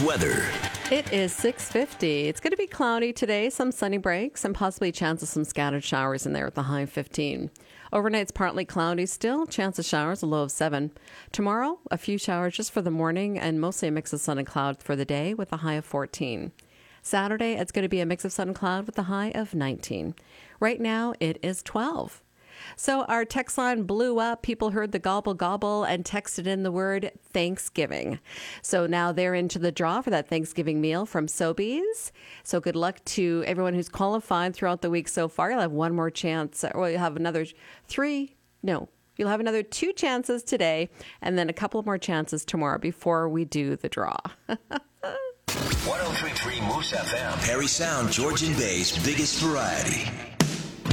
weather. It is 6:50. It's going to be cloudy today, some sunny breaks, and possibly a chance of some scattered showers in there with the high of 15. Overnight, it's partly cloudy still, chance of showers, a low of 7. Tomorrow, a few showers just for the morning and mostly a mix of sun and cloud for the day with a high of 14. Saturday, it's going to be a mix of sun and cloud with a high of 19. Right now, it is 12. So our text line blew up. People heard the gobble gobble and texted in the word Thanksgiving. So now they're into the draw for that Thanksgiving meal from Sobeys. So good luck to everyone who's qualified throughout the week so far. You'll have one more chance, or you'll have another you'll have another 2 chances today and then a couple more chances tomorrow before we do the draw. 103.3 Moose FM. Parry Sound, Georgian Bay's biggest variety.